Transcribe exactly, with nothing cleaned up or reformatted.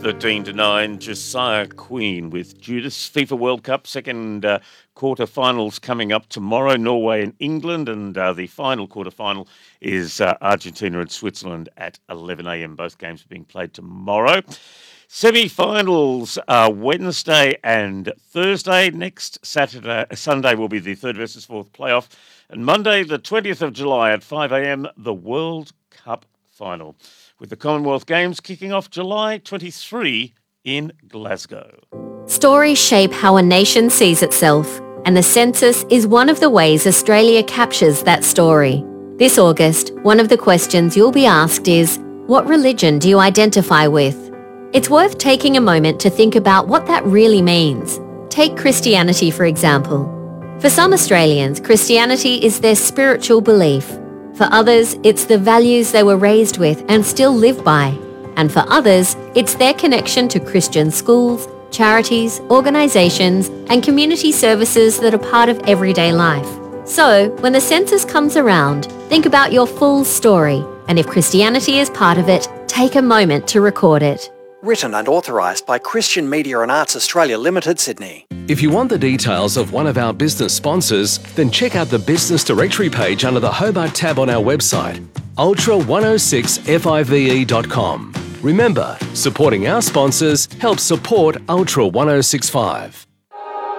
thirteen to nine, Josiah Queen with Judas. FIFA World Cup second uh, quarter-finals coming up tomorrow, Norway and England, and uh, the final quarter-final is uh, Argentina and Switzerland at eleven a.m. Both games are being played tomorrow. Semi-finals are Wednesday and Thursday. Next Saturday, Sunday will be the third versus fourth playoff, and Monday, the twentieth of July at five a.m, the World Cup final, with the Commonwealth Games kicking off July twenty-third in Glasgow. Stories shape how a nation sees itself, and the census is one of the ways Australia captures that story. This August, one of the questions you'll be asked is, what religion do you identify with? It's worth taking a moment to think about what that really means. Take Christianity, for example. For some Australians, Christianity is their spiritual belief. For others, it's the values they were raised with and still live by. And for others, it's their connection to Christian schools, charities, organisations, and community services that are part of everyday life. So, when the census comes around, think about your full story, and if Christianity is part of it, take a moment to record it. Written and authorised by Christian Media and Arts Australia Limited, Sydney. If you want the details of one of our business sponsors, then check out the business directory page under the Hobart tab on our website, ultra one oh six five dot com. Remember, supporting our sponsors helps support Ultra one oh six five.